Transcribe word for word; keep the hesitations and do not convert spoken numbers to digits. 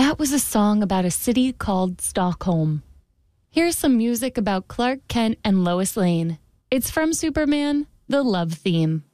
That was a song about a city called Stockholm. Here's some music about Clark Kent and Lois Lane. It's from Superman, the love theme.